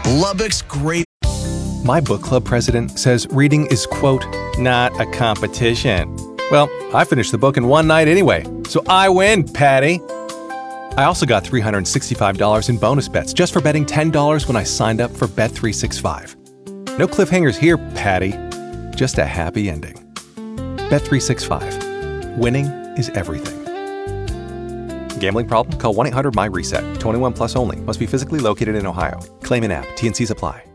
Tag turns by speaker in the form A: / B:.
A: Lubbock's great.
B: My book club president says reading is, quote, not a competition. Well, I finished the book in one night anyway, so I win, Patty. I also got $365 in bonus bets just for betting $10 when I signed up for Bet365. No cliffhangers here, Patty. Just a happy ending. Bet365. Winning is everything. Gambling problem? Call 1-800-MY-RESET. 21 plus only. Must be physically located in Ohio. Claim in app. T&Cs apply.